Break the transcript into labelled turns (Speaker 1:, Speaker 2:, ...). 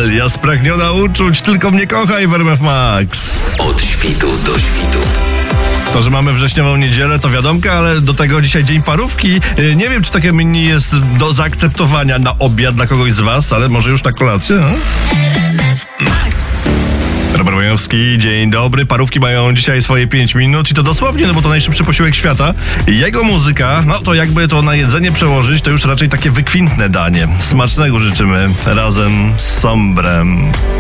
Speaker 1: Natalia, spragniona uczuć, tylko mnie kochaj w RMF Max.
Speaker 2: Od świtu do świtu.
Speaker 1: To, że mamy wrześniową niedzielę, to wiadomka, ale do tego dzisiaj dzień parówki. Nie wiem, czy takie menu jest do zaakceptowania na obiad dla kogoś z was, ale może już na kolację, no? Robert Majowski, dzień dobry. Parówki mają dzisiaj swoje 5 minut i to dosłownie, no bo to najszybszy posiłek świata. Jego muzyka, no to jakby to na jedzenie przełożyć, to już raczej takie wykwintne danie. Smacznego życzymy razem z Sombrem.